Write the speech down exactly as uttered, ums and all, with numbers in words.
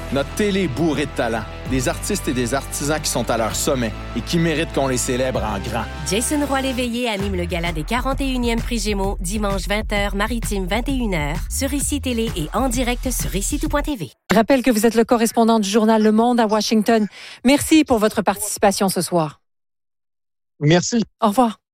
Notre télé est bourrée de talent. Des artistes et des artisans qui sont à leur sommet et qui méritent qu'on les célèbre en grand. Jason Roy-Léveillé anime le gala des quarante et unième Prix Gémeaux, dimanche vingt heures, Maritime vingt et une heures, sur Ici Télé et en direct sur ici tout point t v. Je rappelle que vous êtes le correspondant du journal Le Monde à Washington. Merci pour votre participation ce soir. Merci. Au revoir.